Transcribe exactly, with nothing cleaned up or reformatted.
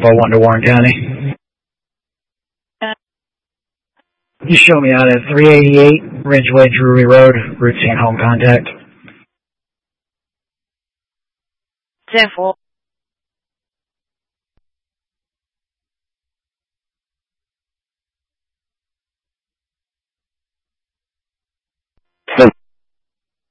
Bravo one to Warren County. You show me out at three eighty-eight Ridgeway Drury Road, route ten home contact. ten four.